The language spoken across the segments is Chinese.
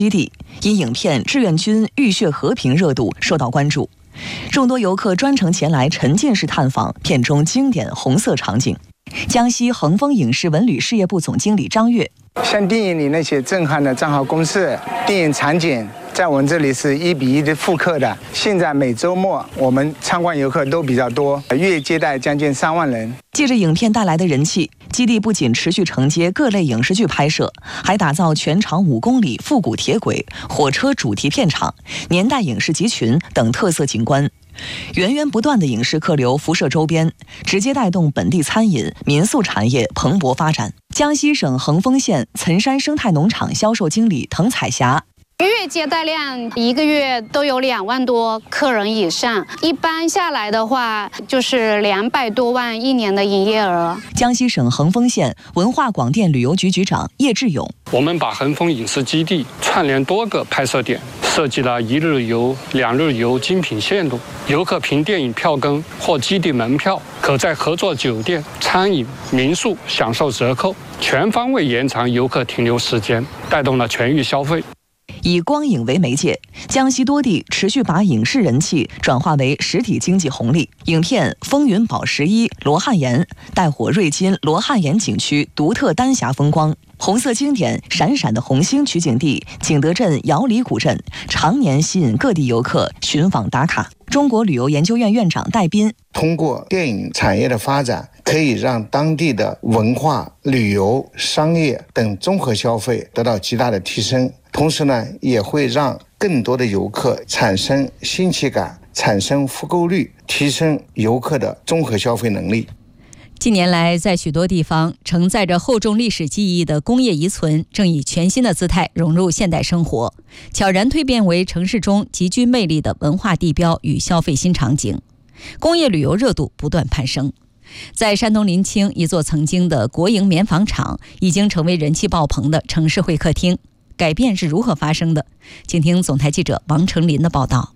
基地，因影片《志愿军浴血和平》热度受到关注，众多游客专程前来沉浸式探访片中经典红色场景。江西恒丰影视文旅事业部总经理张悦： 像电影里那些震撼的战壕工事、电影场景，在我们这里是1:1的复刻的。现在每周末我们参观游客都比较多，月接待将近3万人。 借着影片带来的人气，基地不仅持续承接各类影视剧拍摄，还打造全长5公里复古铁轨、火车主题片场、年代影视集群等特色景观。源源不断的影视客流辐射周边，直接带动本地餐饮、民宿产业蓬勃发展。江西省恒丰县岑山生态农场销售经理滕彩霞： 月接待量1个月都有2万多客人以上，一般下来的话就是200多万1年的营业额。 江西省恒丰县文化广电旅游局局长叶志勇： 我们把恒丰影视基地串联多个拍摄点，设计了1日游、2日游精品线路，游客凭电影票根或基地门票，可在合作酒店、餐饮、民宿享受折扣，全方位延长游客停留时间，带动了全域消费。 以光影为媒介，江西多地持续把影视人气转化为实体经济红利。影片《风云宝11罗汉岩》带火瑞金罗汉岩景区独特丹霞风光，红色经典闪闪的红星取景地景德镇瑶里古镇常年吸引各地游客寻访打卡。中国旅游研究院院长戴斌： 通过电影产业的发展，可以让当地的文化、旅游、商业等综合消费得到极大的提升，同时呢，也会让更多的游客产生新奇感，产生复购率，提升游客的综合消费能力。 近年来，在许多地方，承载着厚重历史记忆的工业遗存正以全新的姿态融入现代生活，悄然蜕变为城市中极具魅力的文化地标与消费新场景。工业旅游热度不断攀升。在山东临清，一座曾经的国营棉纺厂已经成为人气爆棚的城市会客厅。改变是如何发生的？请听总台记者王成林的报道。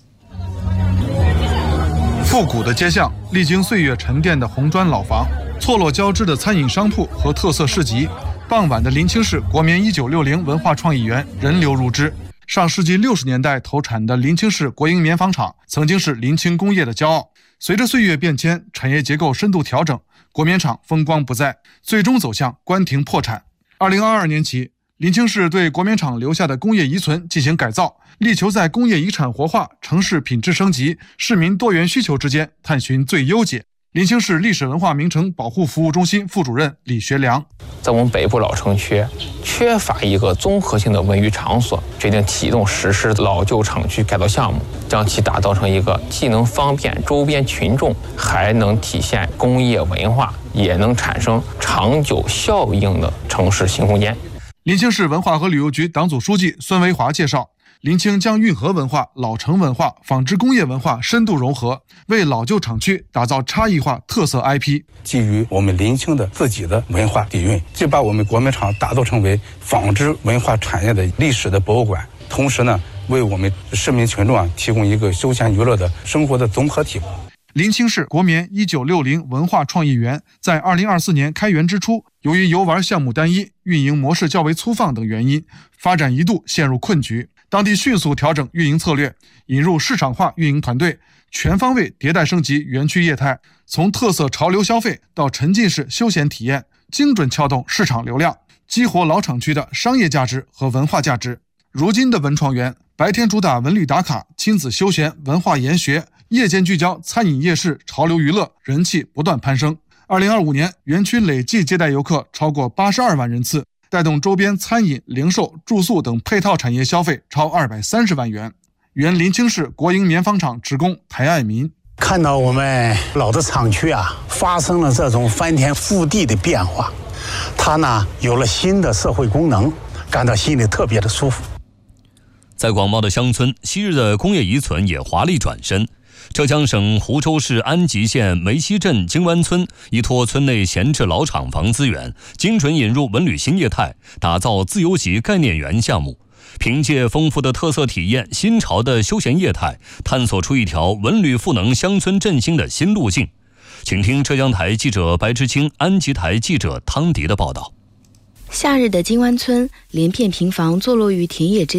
复古的街巷，历经岁月沉淀的红砖老房，错落交织的餐饮商铺和特色市集。傍晚的临清市国棉1960文化创意园人流如织。上世纪60年代投产的临清市国营棉纺厂曾经是临清工业的骄傲。随着岁月变迁，产业结构深度调整，国棉厂风光不再，最终走向关停破产。2022年起，临清市对国棉厂留下的工业遗存进行改造，力求在工业遗产活化、城市品质升级、市民多元需求之间探寻最优解。临清市历史文化名城保护服务中心副主任李学良： 在我们北部老城区缺乏一个综合性的文娱场所，决定启动实施老旧厂区改造项目，将其打造成一个既能方便周边群众，还能体现工业文化，也能产生长久效应的城市新空间。 临清市文化和旅游局党组书记孙维华介绍，临清将运河文化、老城文化、纺织工业文化深度融合，为老旧厂区打造差异化特色 IP。 基于我们临清的自己的文化底蕴，就把我们国棉厂打造成为纺织文化产业的历史的博物馆，同时呢，为我们市民群众提供一个休闲娱乐的生活的综合体。 临清市国棉1960文化创意园在2024年开园之初，由于游玩项目单一、运营模式较为粗放等原因，发展一度陷入困局。当地迅速调整运营策略，引入市场化运营团队，全方位迭代升级园区业态，从特色潮流消费到沉浸式休闲体验，精准撬动市场流量，激活老厂区的商业价值和文化价值。如今的文创园，白天主打文旅打卡、亲子休闲、文化研学，夜间聚焦餐饮夜市、潮流娱乐，人气不断攀升。2025年，园区累计接待游客超过82万人次，带动周边餐饮、零售、住宿等配套产业消费超230万元。原临清市国营棉纺厂职工台爱民： 看到我们老的厂区发生了这种翻天覆地的变化，它呢有了新的社会功能，感到心里特别的舒服。 在广袤的乡村，昔日的工业遗存也华丽转身。浙江省湖州市安吉县梅溪镇金湾村依托村内闲置老厂房资源，精准引入文旅新业态，打造自由级概念园项目。凭借丰富的特色体验、新潮的休闲业态，探索出一条文旅赋能乡村振兴的新路径。请听浙江台记者白之清、安吉台记者汤迪的报道。 夏日的金湾村，连片平房坐落于田野之